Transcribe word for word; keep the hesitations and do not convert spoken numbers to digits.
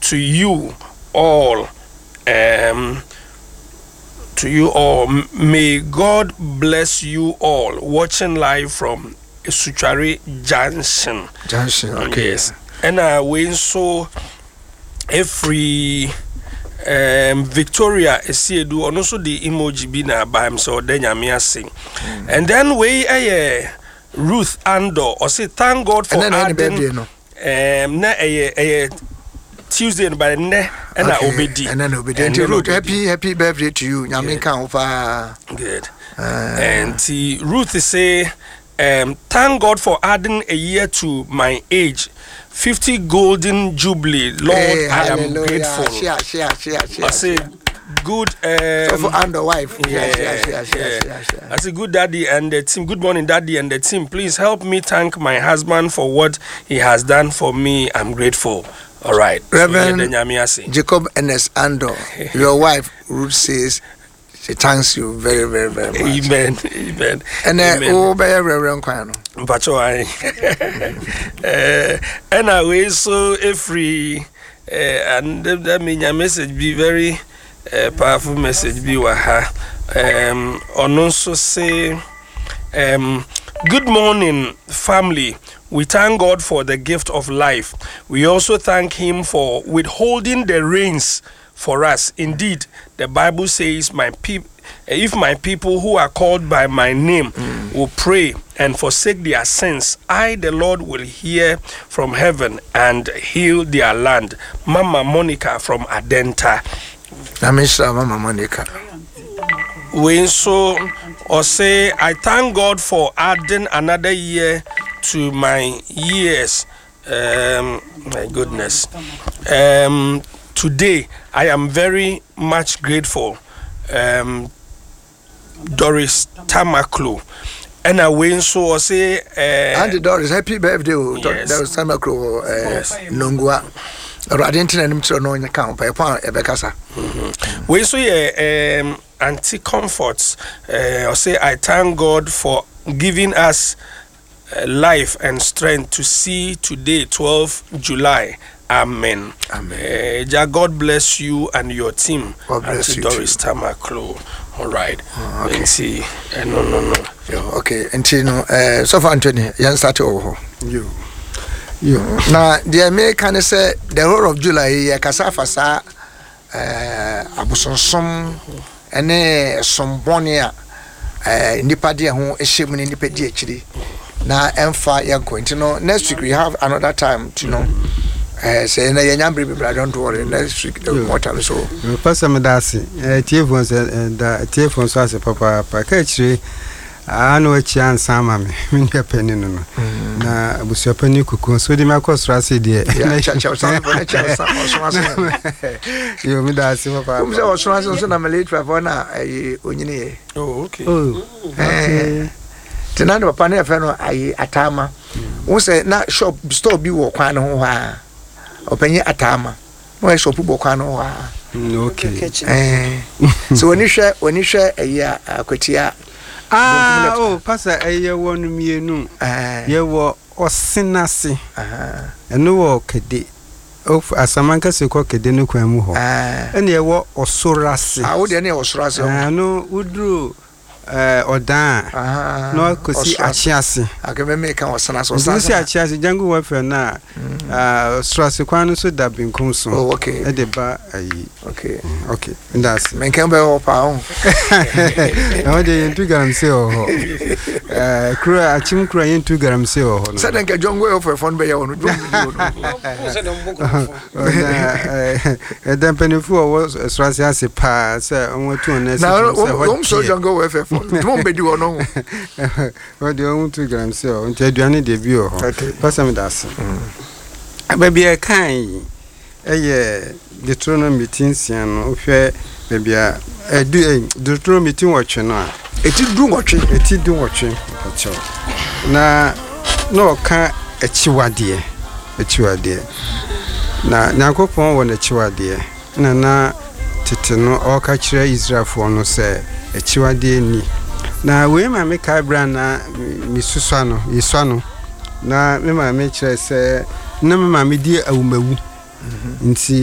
to you all. Um, to you all. May God bless you all. Watching live from Suchari Junction. Junction, okay. Yes. And I uh, went so every um, Victoria Esiedu, and also the emoji bina by himself, then Yamia sing. And then we a uh, Ruth Andor, or say thank God for adding. Um, na a Tuesday by ne and I obedi. And then obedi. Ruth, happy happy birthday to you. Yamin kan good. And the Ruth say, um, thank God for adding a year to my age. fifty golden jubilee. Lord, hey, I am grateful. Share, share, share, share. I say good um, so for and the wife. Yeah, yeah, yeah, yeah, yeah. yeah, yeah. I say good daddy and the team. Good morning, daddy and the team. Please help me thank my husband for what he has done for me. I'm grateful. All right. Reverend so, Jacob Ernest Andor, your wife Ruth says she thanks you very, very, very much. Amen. Amen. And uh, oh, by Reverend Kwano. But I and I will so every uh, and that mean your message be very uh, powerful message be waha. Um, on also say, um, good morning, family. We thank God for the gift of life. We also thank Him for withholding the rains for us. Indeed, the Bible says, "My people, if my people who are called by my name mm. will pray and forsake their sins, I, the Lord, will hear from heaven and heal their land." Mama Monica from Adenta. Namisha Mama Monica. We so or say, I thank God for adding another year to my years. Um, my goodness. Um, today, I am very much grateful. Um, Doris Tamaklo. And I win so or say, uh, Auntie Doris, happy birthday. Yes. Doris Tamaklo, uh, yes. Nungua. I didn't know him to know in the camp. I found a Becassa. We so yeah, um, anti comforts. Uh, or say, I thank God for giving us uh, life and strength to see today, twelfth of July. Amen. Amen. Uh, God bless you and your team. God bless Auntie you. Doris Tamaklo. All right. Oh, okay. Let's see. Uh, no, no, no. Yeah, okay. Until no. Uh, so far, Anthony, you start over. You. You. Now, the American say the whole of July, ya kasafa sa uh, abusonsom ene sombone a uh, nipa de ho ehye mu nipa de akiri na emfa yanko. Until no, next week we have another time to know. Eh say na yenya bre bibra, don't worry, next week the more time so pastor medasi eh tiefon say da tiefon so ase papa pa ka chire ano achi ansa ma me me peni no na abusu pani kuku so di makosra ase de na cha cha so na cha so so yo medasi papa kum say so so so na mele travel na eh onyini ye. Oh, okay. Oh, okay. Tenando papa na fe no ayi atama wo say na shop store bi wo kwan ho ha openye atama no shop bo kwan ho ha. Okay. Eh so when you share when you share eh akwatia ah oh pastor eh wonu mienu eh ye wo osinase aha eno wo kede of asamanka se ko kede no kwan mu ho eh ene ye wo osorase ah wo de ne osorase ah no udru eh odan ah no kosi achiase akebe me kan osana so sa kosi achiase jangu wa fe na ah osorase kwan so da binkum so oh okay e de ba ayi okay okay ndas men kan be ho pa ho na de yentu garam se ho eh kura achim kura yentu garam se ho no sadan ka jongo yo fe fon be yo no jongo no eh dan penefu o osorase ase pa se onwo tu na se ho na so jongo we fe Tom be di ono. What do you want to gram say? On te aduane de bi o. Pastor me das. Baby e kan eye Deuteronomy tinsian no hwe baby a edu Deuteronomy tin wo twe no a eti du wotwe eti du wotwe pacho. Na no ka echiwade echiwade. Na nyakopon wo na echiwade. Na na tete no o ka kire Israel fo no say echiwade ni na we ma me ka bra na misusu no yesu no na me ma me kire se na me ma me di awumawu nti